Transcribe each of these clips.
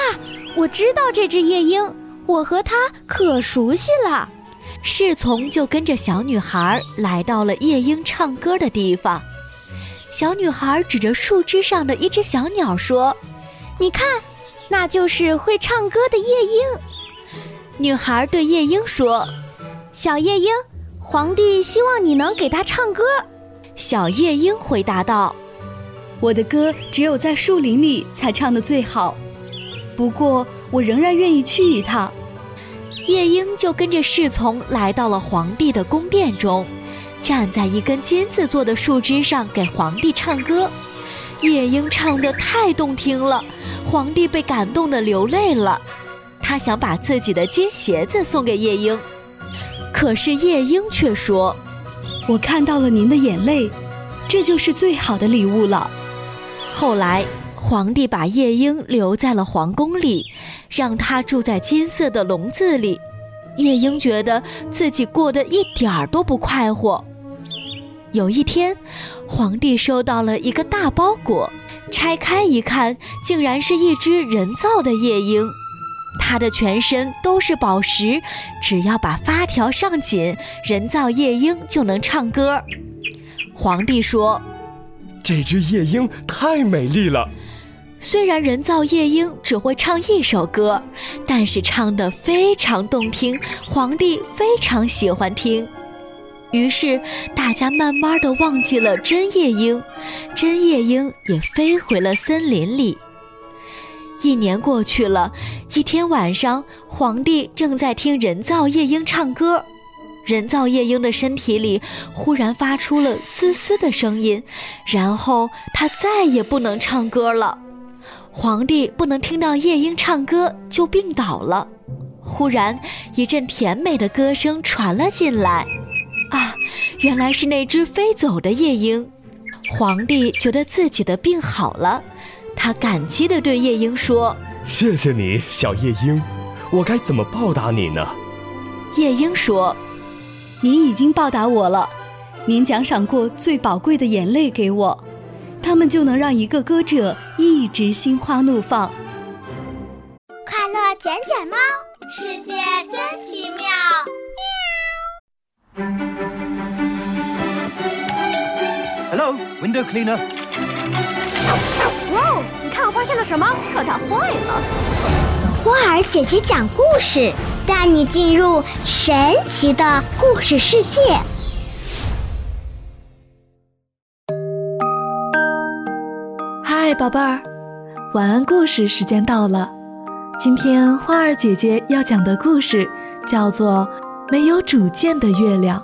我知道这只夜莺，我和它可熟悉了。 侍从就跟着小女孩来到了夜莺唱歌的地方。小女孩指着树枝上的一只小鸟说： 你看，那就是会唱歌的夜莺。 女孩对夜莺说： 小夜莺，皇帝希望你能给他唱歌。 小夜莺回答道： 我的歌只有在树林里才唱得最好，不过我仍然愿意去一趟。 夜莺就跟着侍从来到了皇帝的宫殿中，站在一根金子做的树枝上给皇帝唱歌。夜莺唱得太动听了，皇帝被感动得流泪了。他想把自己的金鞋子送给夜莺，可是夜莺却说： 我看到了您的眼泪，这就是最好的礼物了。 后来皇帝把夜莺留在了皇宫里，让她住在金色的笼子里。夜莺觉得自己过得一点儿都不快活。有一天，皇帝收到了一个大包裹，拆开一看，竟然是一只人造的夜莺。它的全身都是宝石，只要把发条上紧，人造夜莺就能唱歌。皇帝说： 这只夜莺太美丽了。 虽然人造夜莺只会唱一首歌，但是唱得非常动听，皇帝非常喜欢听。于是大家慢慢地忘记了真夜莺，真夜莺也飞回了森林里。1年过去了，一天晚上，皇帝正在听人造夜莺唱歌。人造夜莺的身体里忽然发出了嘶嘶的声音，然后他再也不能唱歌了。皇帝不能听到夜莺唱歌，就病倒了。忽然一阵甜美的歌声传了进来，原来是那只飞走的夜莺。皇帝觉得自己的病好了，他感激地对夜莺说： 谢谢你，小夜莺，我该怎么报答你呢？ 夜莺说： 您已经报答我了，您奖赏过最宝贵的眼泪给我，他们就能让一个歌者一直心花怒放。 快乐捡捡猫，世界真奇妙。 Hello, window cleaner. 哇，你看我发现了什么？可它坏了。 花儿姐姐讲故事，带你进入神奇的故事世界。 嗨，宝贝儿，晚安故事时间到了。今天花儿姐姐要讲的故事叫做《没有主见的月亮》。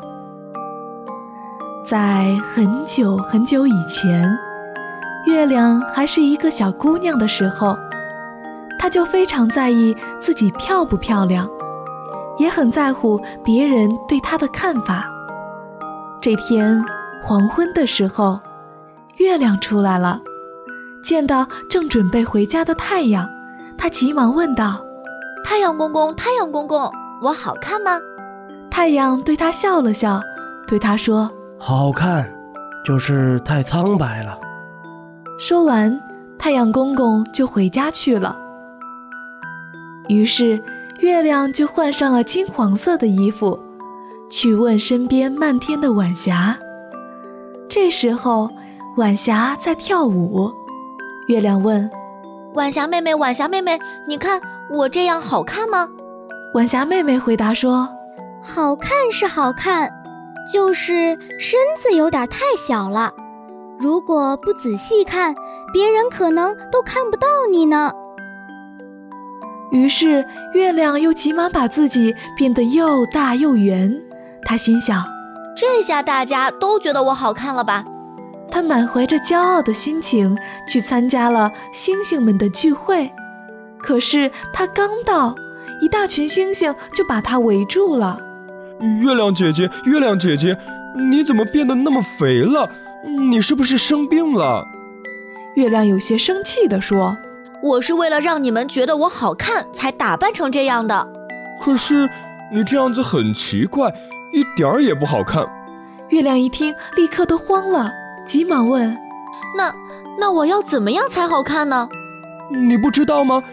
在很久很久以前，月亮还是一个小姑娘的时候，她就非常在意自己漂不漂亮，也很在乎别人对她的看法。这天黄昏的时候，月亮出来了，见到正准备回家的太阳，她急忙问道： 太阳公公，太阳公公，我好看吗？ 太阳对她笑了笑，对她说： 好看，就是太苍白了。 说完，太阳公公就回家去了。于是月亮就换上了金黄色的衣服，去问身边漫天的晚霞。这时候晚霞在跳舞，月亮问： 晚霞妹妹，晚霞妹妹，你看我这样好看吗？ 晚霞妹妹回答说： 好看是好看，就是身子有点太小了，如果不仔细看，别人可能都看不到你呢。 于是月亮又急忙把自己变得又大又圆，她心想： 这下大家都觉得我好看了吧？ 她满怀着骄傲的心情去参加了星星们的聚会。可是她刚到，一大群星星就把她围住了。 月亮姐姐，月亮姐姐，你怎么变得那么肥了？你是不是生病了？ 月亮有些生气地说： 我是为了让你们觉得我好看才打扮成这样的。 可是你这样子很奇怪，一点儿也不好看。 月亮一听立刻都慌了，急忙问： 那我要怎么样才好看呢？ 你不知道吗？